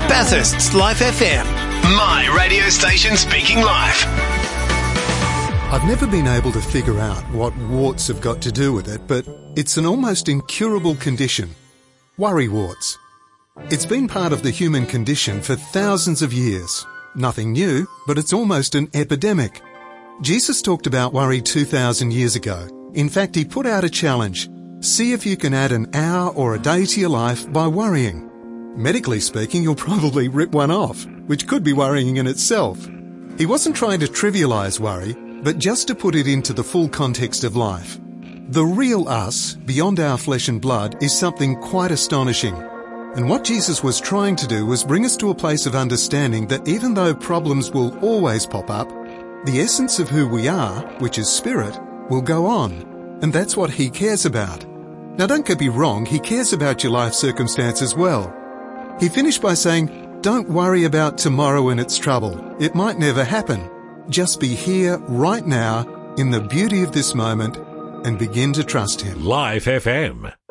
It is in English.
Bathurst's Life FM. My radio station speaking live. I've never been able to figure out what warts have got to do with it, but it's an almost incurable condition. Worry warts. It's been part of the human condition for thousands of years. Nothing new, but it's almost an epidemic. Jesus talked about worry 2,000 years ago. In fact, he put out a challenge. See if you can add an hour or a day to your life by worrying. Medically speaking, you'll probably rip one off, which could be worrying in itself. He wasn't trying to trivialise worry, but just to put it into the full context of life. The real us, beyond our flesh and blood, is something quite astonishing. And what Jesus was trying to do was bring us to a place of understanding that even though problems will always pop up, the essence of who we are, which is spirit, will go on. And that's what he cares about. Now don't get me wrong, he cares about your life circumstance as well. He finished by saying, don't worry about tomorrow and its trouble. It might never happen. Just be here right now in the beauty of this moment and begin to trust him. Life FM.